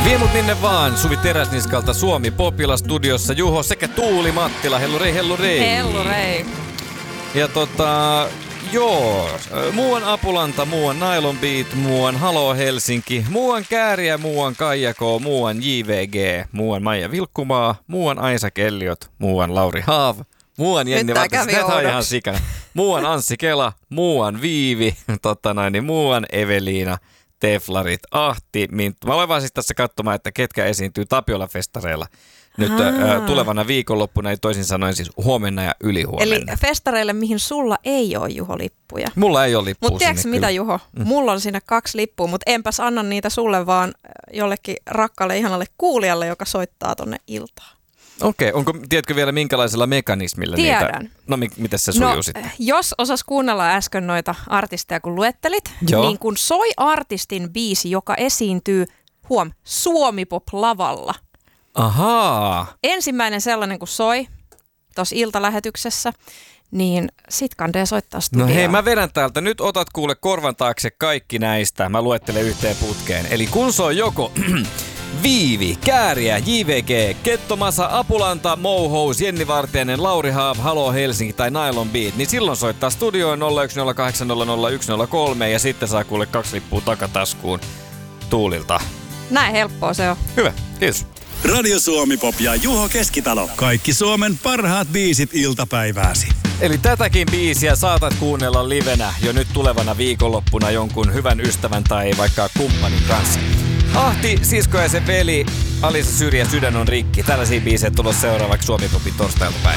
Vie mut minne vaan. Suvi Teräsniskalta Suomi Popilla studiossa Juho sekä Tuuli Mattila. Hellurei, hellurei. Hellurei. Ja muuan Apulanta, muuan Nylon Beat, muuan Halo Helsinki, muuan Kääriä, muuan Kaijako, muuan JVG, muuan Maija Vilkkumaa, muuan Aisa Kelliot, muuan Lauri Haav, muuan Jenni ihan sikana, muuan Anssi Kela, muuan Viivi, muuan Eveliina, Teflarit, Ahti, Minttu. Mä olen vaan siis tässä katsomaan, että ketkä esiintyy Tapiola-festareilla nyt tulevana viikonloppuna, toisin sanoen siis huomenna ja ylihuomenna. Eli festareille, mihin sulla ei ole, Juho, lippuja. Mulla ei ole lippua. Mutta tiedätkö mitä, Juho? Mulla on siinä 2 lippua, mutta enpäs anna niitä sulle, vaan jollekin rakkaalle ihanalle kuulijalle, joka soittaa tonne iltaan. Okei, tiedätkö vielä minkälaisella mekanismilla Tiedän. niitä? No miten se sujuu sitten? Jos osas kuunnella äsken noita artisteja, kun luettelit, niin kun soi artistin biisi, joka esiintyy, Suomi-pop-lavalla. Ahaa. Ensimmäinen sellainen, kun soi tuossa iltalähetyksessä, niin sit kandee soittaa studioon. No hei, mä vedän täältä. Nyt otat kuule korvan taakse kaikki näistä. Mä luettelen yhteen putkeen. Eli kun soi joko Viivi, Kääriä, JVG, Kettomasa, Apulanta, Mouhous, Jenni Vartiainen, Lauri Haav, Halo Helsinki tai Nylon Beat, niin silloin soittaa studioon 010800103 ja sitten saa kuule 2 lippua takataskuun Tuulilta. Näin helppoa se on. Hyvä, kiitos. Radio Suomi Pop ja Juho Keskitalo. Kaikki Suomen parhaat biisit iltapäivääsi. Eli tätäkin biisiä saatat kuunnella livenä jo nyt tulevana viikonloppuna jonkun hyvän ystävän tai vaikka kumppanin kanssa. Ahti, sisko ja se veli, Alisa Syrjä, Sydän on rikki. Tällaisia biisejä tulossa seuraavaksi Suomi Popin torstailta päivä.